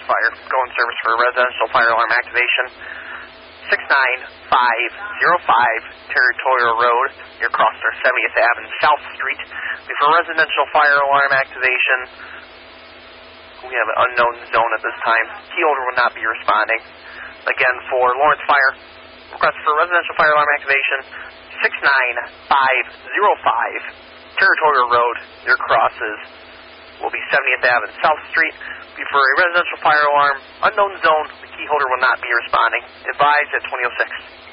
Fire. Going service for residential fire alarm activation. 69505 Territorial Road, near Crosser 70th Ave and South Street. For residential fire alarm activation, we have an unknown zone at this time. Key holder will not be responding. Again, for Lawrence Fire, request for residential fire alarm activation, 69505 Territorial Road, near Crosses will be 70th Ave and South Street. For a residential fire alarm, unknown zone, the key holder will not be responding. Advised at 2006.